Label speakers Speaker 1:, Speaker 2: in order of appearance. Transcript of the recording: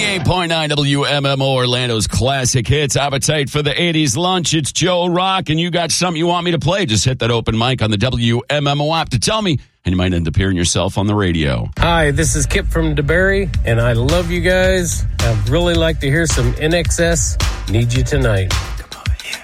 Speaker 1: 98.9 WMMO Orlando's classic hits. Appetite for the 80s lunch. It's Joe Rock, and you got something you want me to play. Just hit that open mic on the WMMO app to tell me, and you might end up hearing yourself on the radio.
Speaker 2: Hi, this is Kip from DeBerry, and I love you guys. I'd really like to hear some NXS. Need You Tonight.